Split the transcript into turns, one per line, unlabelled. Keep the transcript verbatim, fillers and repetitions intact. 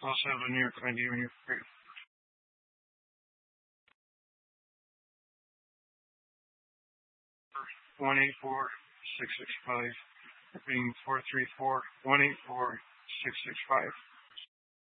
Also have a New York I D when you're free. One eight four six six five. Being four three four one eight four six six five.